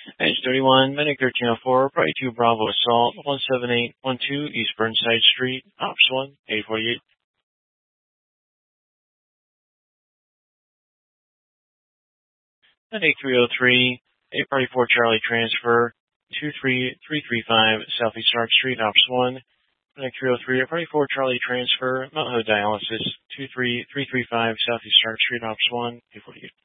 Edge 31, Medic 1304, Party 2 Bravo Assault, 17812 East Burnside Street, Ops 1, 848. Medic 303, 8 Party 4 Charlie Transfer, 23335 Southeast Stark Street, Ops 1. Medic 303, 8 Party 4 Charlie Transfer, Mount Hood Dialysis, 23335 Southeast Stark Street, Ops 1, 848.